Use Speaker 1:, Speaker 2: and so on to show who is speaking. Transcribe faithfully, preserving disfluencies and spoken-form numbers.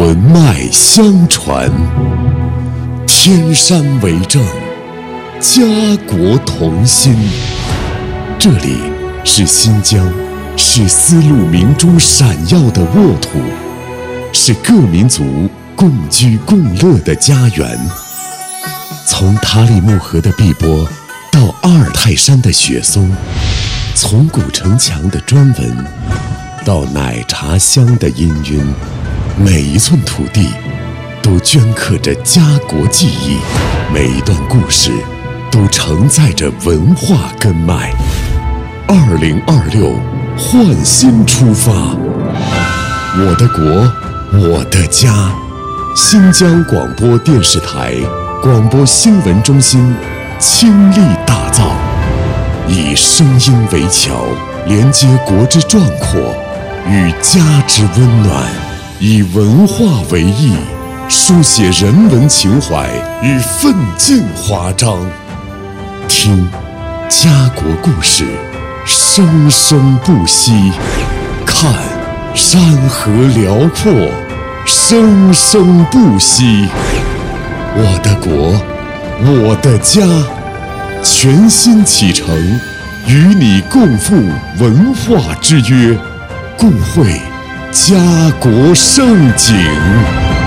Speaker 1: 文脉相传，天山为证，家国同心。这里是新疆，是丝路明珠闪耀的沃土，是各民族共居共乐的家园。从塔里木河的碧波到阿尔泰山的雪松，从古城墙的砖纹到奶茶香的氤氲，每一寸土地都镌刻着家国记忆，每一段故事都承载着文化根脉。二零二六，焕新出发，我的国，我的家。新疆广播电视台广播新闻中心倾力打造，以声音为桥，连接国之壮阔与家之温暖，以文化为翼，书写人文情怀与奋进华章。听家国故事，生生不息；看山河辽阔，生生不息。我的国，我的家，全新启程，与你共赴文化之约，共绘家国盛景。